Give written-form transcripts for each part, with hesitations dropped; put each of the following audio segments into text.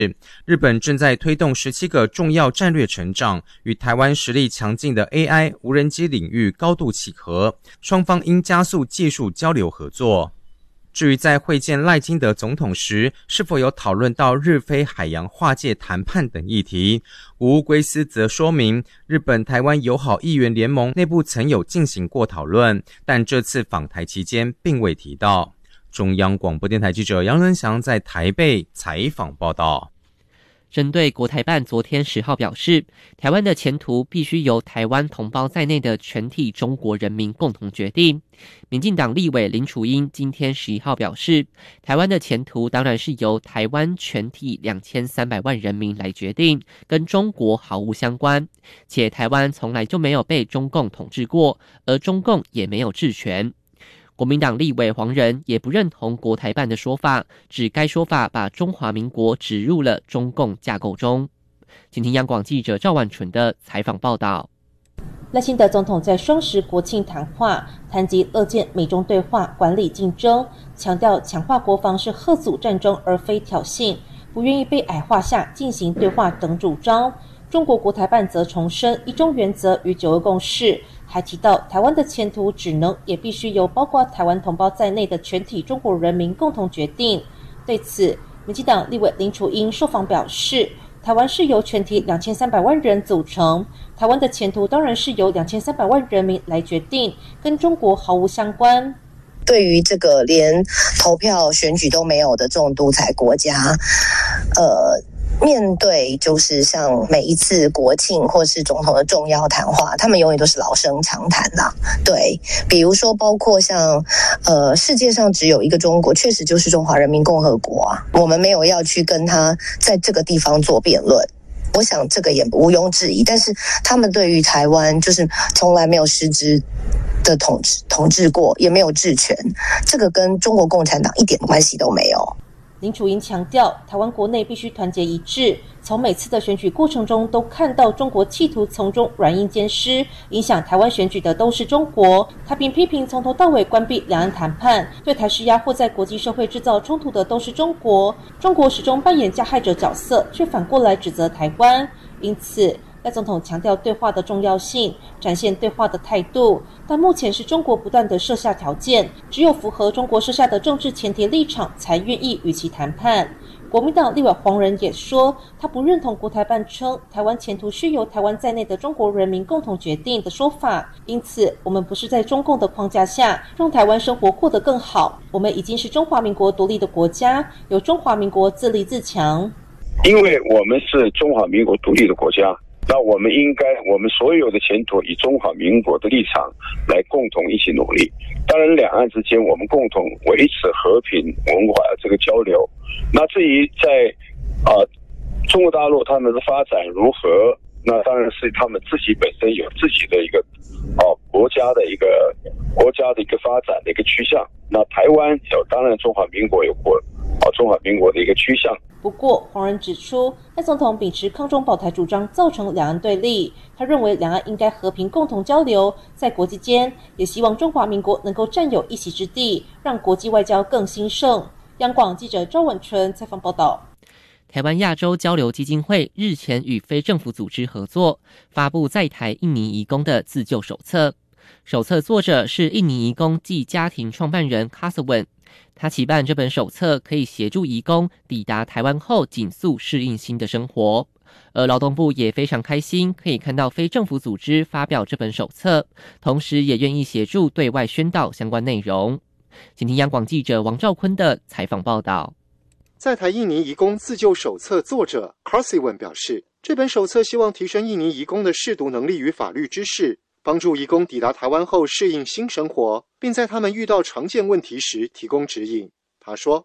日本正在推动17个重要战略成长，与台湾实力强劲的 AI 无人机领域高度契合，双方应加速技术交流合作。至于在会见赖清德总统时，是否有讨论到日菲海洋划界谈判等议题，吴乌圭司则说明，日本台湾友好议员联盟内部曾有进行过讨论，但这次访台期间并未提到。中央广播电台记者杨伦祥在台北采访报道。 针对国台办昨天10号表示，台湾的前途必须由台湾同胞在内的全体中国人民共同决定。民进党立委林楚英今天11号表示，台湾的前途当然是由台湾全体2300万人民来决定，跟中国毫无相关，且台湾从来就没有被中共统治过，而中共也没有治权。国民党立委黄仁也不认同国台办的说法，指该说法把中华民国植入了中共架构中。请听央广记者赵婉纯的采访报道。 赖清德总统在双十国庆谈话谈及乐见美中对话、管理竞争，强调强化国防是嚇阻战争而非挑衅，不愿意被矮化下进行对话等主张。中国国台办则重申一中原则与九二共识，还提到台湾的前途只能也必须由包括台湾同胞在内的全体中国人民共同决定。对此，民进党立委林楚英受访表示，台湾是由全体2300万人组成，台湾的前途当然是由2300万人民来决定，跟中国毫无相关。 对于这个连投票选举都没有的这种独裁国家，面对就是像每一次国庆或是总统的重要谈话，他们永远都是老生常谈啦。对，比如说包括像世界上只有一个中国，确实就是中华人民共和国啊，我们没有要去跟他在这个地方做辩论。我想这个也毋庸置疑，但是他们对于台湾就是从来没有实质的统治过，也没有治权，这个跟中国共产党一点关系都没有。 林楚英强调，台湾国内必须团结一致，从每次的选举过程中都看到中国企图从中软硬兼施，影响台湾选举的都是中国。他并批评从头到尾关闭两岸谈判，对台施压或在国际社会制造冲突的都是中国。中国始终扮演加害者角色，却反过来指责台湾。因此赖总统强调对话的重要性，展现对话的态度，但目前是中国不断地设下条件，只有符合中国设下的政治前提立场，才愿意与其谈判。国民党立委黄仁也说，他不认同国台办称台湾前途需由台湾在内的中国人民共同决定的说法，因此我们不是在中共的框架下让台湾生活过得更好，我们已经是中华民国独立的国家，由中华民国自立自强。 因为我们是中华民国独立的国家，那我们所有的前途以中华民国的立场来共同一起努力。当然两岸之间我们共同维持和平文化这个交流。那至于在中国大陆他们的发展如何，那当然是他们自己本身有自己的一个国家的一个发展的一个趋向。那台湾当然中华民国有中华民国的一个趋向。 不过黄仁指出，赖总统秉持抗中保台主张造成两岸对立，他认为两岸应该和平共同交流，在国际间也希望中华民国能够占有一席之地，让国际外交更兴盛。央广记者周文纯采访报道。 台湾亚洲交流基金会日前与非政府组织合作，发布在台印尼移工的自救手册。手册作者是印尼移工暨家庭创办人 Kaswan， 他期盼这本手册可以协助移工抵达台湾后紧速适应新的生活。而劳动部也非常开心可以看到非政府组织发表这本手册，同时也愿意协助对外宣导相关内容。请听央广记者王兆坤的采访报道。 在台印尼移工自救手册作者 Kaswan 表示，这本手册希望提升印尼移工的识读能力与法律知识，帮助移工抵达台湾后适应新生活，并在他们遇到常见问题时提供指引。他说，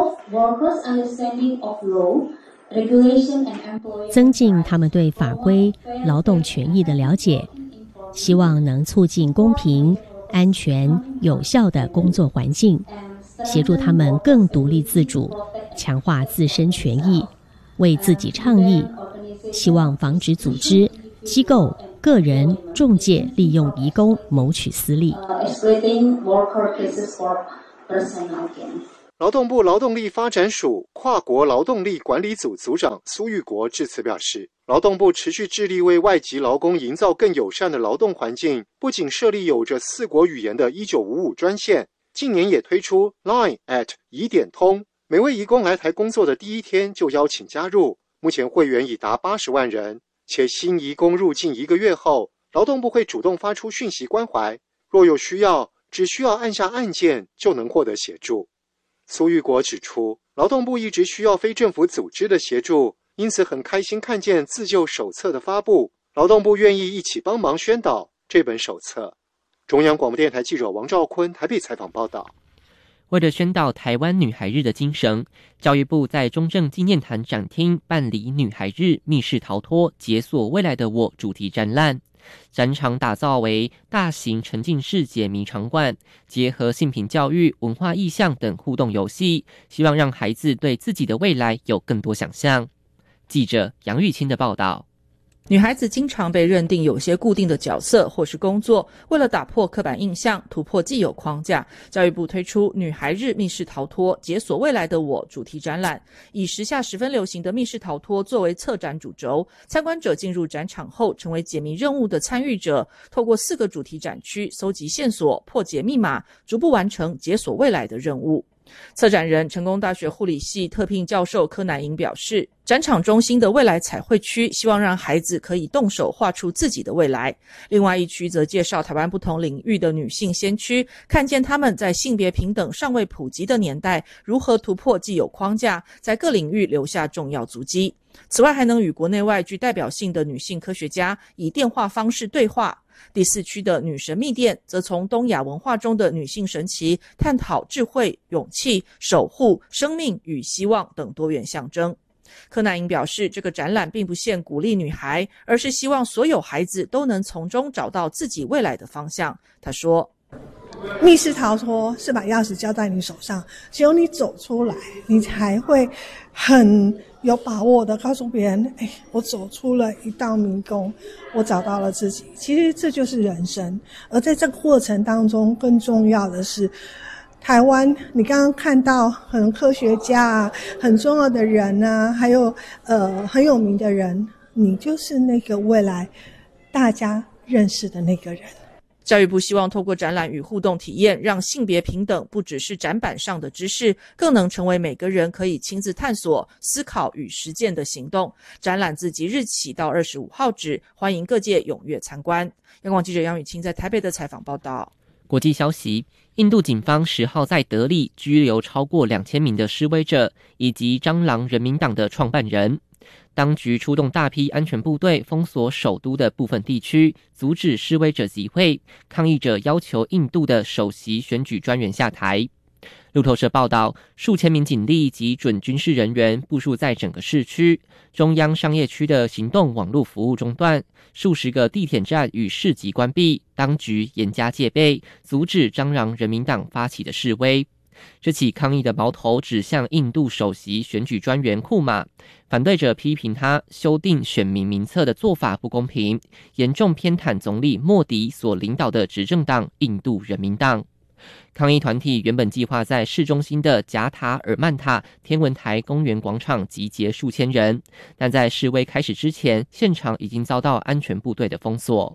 增进他们对法规、劳动权益的了解，希望能促进公平、安全、有效的工作环境，协助他们更独立自主，强化自身权益，为自己倡议，希望防止组织、机构、个人、仲介利用移工谋取私利。 劳动部劳动力发展署跨国劳动力管理组组长苏玉国致辞表示，劳动部持续致力为外籍劳工营造更友善的劳动环境，不仅设立有着4国语言的1955专线，近年也推出 Line@ 移点通，每位移工来台工作的第一天就邀请加入，目前会员已达80万人，且新移工入境1个月后，劳动部会主动发出讯息关怀，若有需要，只需要按下按键就能获得协助。苏玉国指出，劳动部一直需要非政府组织的协助，因此很开心看见自救手册的发布，劳动部愿意一起帮忙宣导这本手册。中央广播电台记者王兆坤台北采访报道。 为了宣导台湾女孩日的精神，教育部在中正纪念堂展厅办理女孩日密室逃脱解锁未来的我主题展览。展场打造为大型沉浸式解谜场馆，结合性平教育、文化意象等互动游戏，希望让孩子对自己的未来有更多想象。记者杨玉清的报道。 女孩子经常被认定有些固定的角色或是工作，为了打破刻板印象，突破既有框架，教育部推出女孩日密室逃脱解锁未来的我主题展览，以时下十分流行的密室逃脱作为策展主轴，参观者进入展场后成为解谜任务的参与者，透过4个主题展区搜集线索，破解密码，逐步完成解锁未来的任务。策展人成功大学护理系特聘教授柯乃英表示，展场中心的未来彩绘区希望让孩子可以动手画出自己的未来，另外一区则介绍台湾不同领域的女性先驱，看见她们在性别平等尚未普及的年代如何突破既有框架，在各领域留下重要足迹。此外，还能与国内外具代表性的女性科学家以电话方式对话。第4区的女神秘店则从东亚文化中的女性神奇探讨智慧、勇气、守护、生命与希望等多元象征。柯乃英表示，这个展览并不限鼓励女孩，而是希望所有孩子都能从中找到自己未来的方向。他说， 密室逃脱是把钥匙交在你手上，只有你走出来，你才会很有把握的告诉别人，我走出了一道迷宫，我找到了自己。其实这就是人生，而在这个过程当中，更重要的是台湾，你刚刚看到很科学家啊，很重要的人啊，还有很有名的人，你就是那个未来大家认识的那个人。 教育部希望透过展览与互动体验，让性别平等不只是展板上的知识，更能成为每个人可以亲自探索、思考与实践的行动。展览自即日起到25号止，欢迎各界踊跃参观。央广记者杨雨清在台北的采访报道。 国际消息，印度警方10号在德里拘留超过2000名的示威者，以及蟑螂人民党的创办人。当局出动大批安全部队封锁首都的部分地区，阻止示威者集会，抗议者要求印度的首席选举专员下台。路透社报道，数千名警力及准军事人员部署在整个市区，中央商业区的行动网络服务中断，数十个地铁站与市集关闭，当局严加戒备，阻止蟑螂人民党发起的示威。这起抗议的矛头指向印度首席选举专员库马，反对者批评他修订选民名册的做法不公平，严重偏袒总理莫迪所领导的执政党印度人民党。抗议团体原本计划在市中心的贾塔尔曼塔天文台公园广场集结数千人，但在示威开始之前，现场已经遭到安全部队的封锁。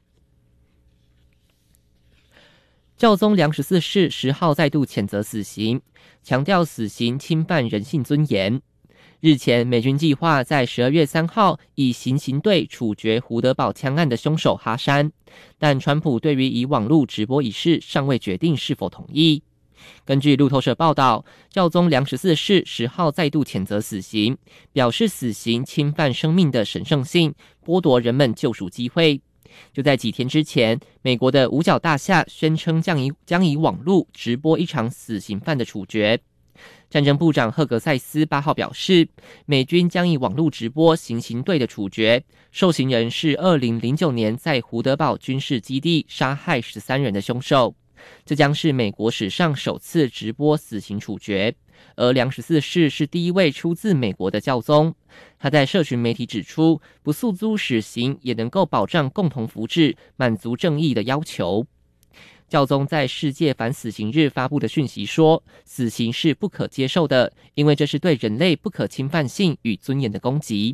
教宗梁14世10号再度谴责死刑，强调死刑侵犯人性尊严。日前，美军计划在12月3号以行刑队处决胡德堡枪案的凶手哈山，但川普对于以网络直播一事尚未决定是否同意。根据路透社报道，教宗梁14世10号再度谴责死刑，表示死刑侵犯生命的神圣性，剥夺人们救赎机会。就在几天之前，美国的五角大厦宣称将以网络直播一场死刑犯的处决。战争部长赫格塞斯8号表示，美军将以网络直播行刑队的处决，受刑人是2009年在胡德堡军事基地杀害13人的凶手。这将是美国史上首次直播死刑处决，而梁14世是第一位出自美国的教宗。他在社群媒体指出，不诉诸死刑也能够保障共同福祉，满足正义的要求。 教宗在世界反死刑日发布的讯息说，死刑是不可接受的，因为这是对人类不可侵犯性与尊严的攻击。